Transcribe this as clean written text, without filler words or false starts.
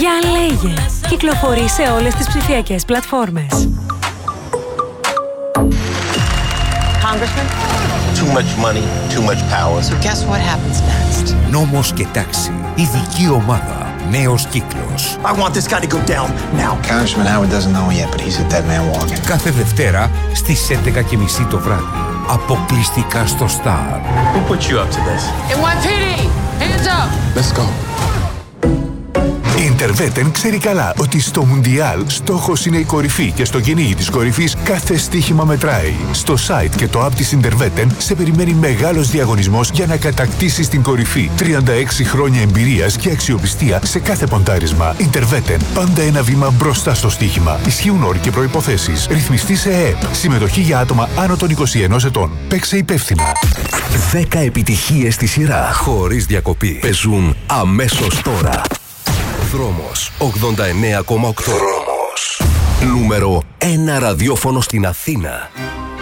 Για λέγε. Κυκλοφορεί σε όλες τις ψηφιακές πλατφόρμες. Congressman? Too much money, too much power. So guess what happens next? Νόμος και τάξη. Ειδική ομάδα. Νέος κύκλος. I want this guy to go down now. Congressman Howard doesn't know yet, but he's a dead man walking. Κάθε Δευτέρα στις 11:30 το βράδυ. Αποκλειστικά στο Star. Who put you up to this? NYPD! Hands up! Let's go. Η Intervetten ξέρει καλά ότι στο Μουντιάλ στόχος είναι η κορυφή και στο κυνήγι της κορυφής κάθε στοίχημα μετράει. Στο site και το app της Intervetten σε περιμένει μεγάλος διαγωνισμός για να κατακτήσεις την κορυφή. 36 χρόνια εμπειρίας και αξιοπιστία σε κάθε ποντάρισμα. Intervetten, πάντα ένα βήμα μπροστά στο στοίχημα. Ισχύουν όροι και προϋποθέσεις. Ρυθμιστή σε ΕΕΠ. Συμμετοχή για άτομα άνω των 21 ετών. Παίξε υπεύθυνα. 10 επιτυχίες στη σειρά, χωρίς διακοπή. Παίζουν αμέσως τώρα. Δρόμος 89,8. Δρόμος. Νούμερο 1 ραδιόφωνο στην Αθήνα.